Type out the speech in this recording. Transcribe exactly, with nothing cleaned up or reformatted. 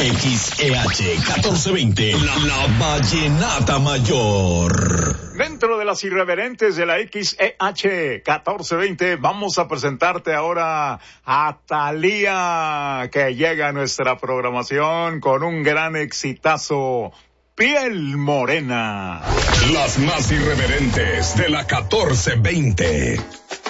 X E H catorce veinte, la, la vallenata mayor. Dentro de las irreverentes de la X E H catorce veinte, vamos a presentarte ahora a Thalía, que llega a nuestra programación con un gran exitazo, Piel Morena. Las más irreverentes de la catorce veinte.